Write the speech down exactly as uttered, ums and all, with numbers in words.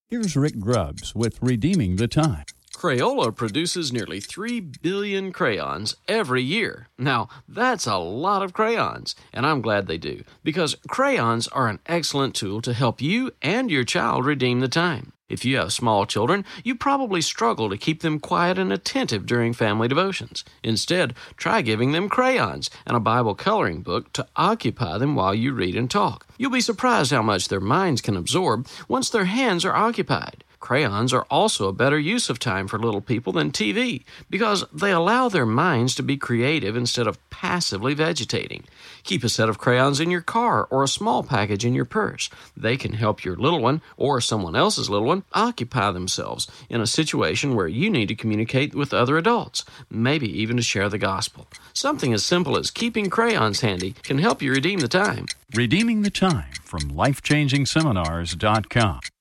Here's Rick Grubbs with Redeeming the Time. Crayola produces nearly three billion crayons every year. Now, that's a lot of crayons, and I'm glad they do, because crayons are an excellent tool to help you and your child redeem the time. If you have small children, you probably struggle to keep them quiet and attentive during family devotions. Instead, try giving them crayons and a Bible coloring book to occupy them while you read and talk. You'll be surprised how much their minds can absorb once their hands are occupied. Crayons are also a better use of time for little people than T V because they allow their minds to be creative instead of passively vegetating. Keep a set of crayons in your car or a small package in your purse. They can help your little one or someone else's little one occupy themselves in a situation where you need to communicate with other adults, maybe even to share the gospel. Something as simple as keeping crayons handy can help you redeem the time. Redeeming the Time from life changing seminars dot com.